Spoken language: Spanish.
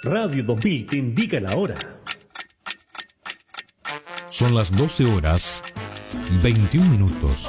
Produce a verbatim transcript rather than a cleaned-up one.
Radio dos mil te indica la hora. Son las doce horas, veintiún minutos.